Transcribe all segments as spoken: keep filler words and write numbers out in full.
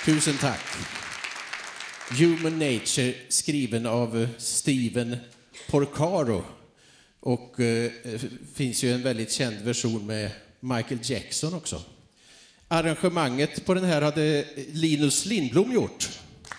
Tusen tack. Human Nature, skriven av Steven Porcaro. Och eh, finns ju en väldigt känd version med Michael Jackson också. Arrangemanget på den här hade Linus Lindblom gjort.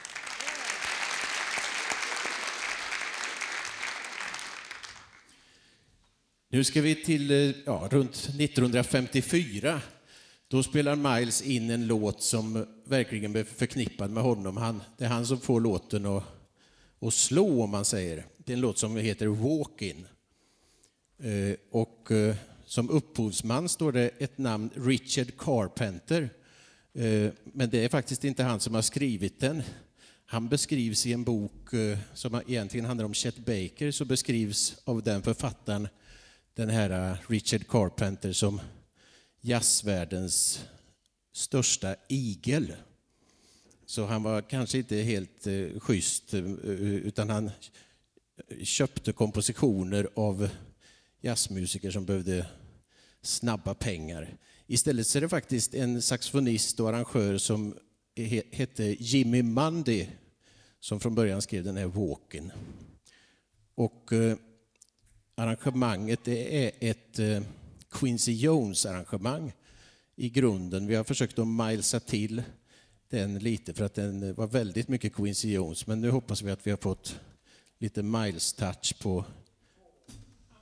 Nu ska vi till ja, runt nittonhundrafemtiofyra. Då spelar Miles in en låt som verkligen blir förknippad med honom. Han, det är han som får låten att, att slå, om man säger. Det är en låt som heter Walk-In. Eh, och eh, som upphovsman står det ett namn, Richard Carpenter. Eh, men det är faktiskt inte han som har skrivit den. Han beskrivs i en bok eh, som egentligen handlar om Chet Baker, så beskrivs av den författaren, den här Richard Carpenter, som jazzvärldens största igel. Så han var kanske inte helt eh, schysst, eh, utan han köpte kompositioner av jazzmusiker som behövde snabba pengar. Istället så är det faktiskt en saxofonist och arrangör som he- hette Jimmy Mundy som från början skrev den här Walk-In. Och eh, arrangemanget det är ett eh, Quincy Jones-arrangemang i grunden. Vi har försökt att milesa till den lite för att den var väldigt mycket Quincy Jones. Men nu hoppas vi att vi har fått lite Miles-touch på